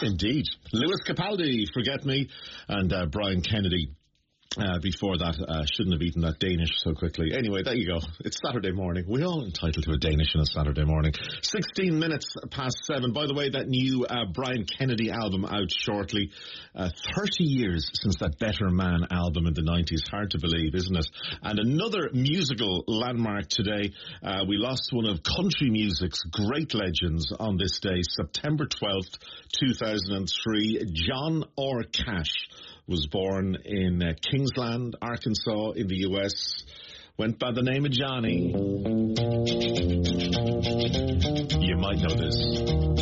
Indeed. Lewis Capaldi, Forget Me, and Brian Kennedy. Before that, shouldn't have eaten that Danish so quickly. Anyway, there you go. It's Saturday morning. We're all entitled to a Danish on a Saturday morning. 16 minutes past 7. By the way, that new Brian Kennedy album out shortly. 30 years since that Better Man album in the 90s. Hard to believe, isn't it? And another musical landmark today. We lost one of country music's great legends on this day, September 12th, 2003. John R. Cash was born in Kingsland, Arkansas, in the U.S., went by the name of Johnny. You might know this.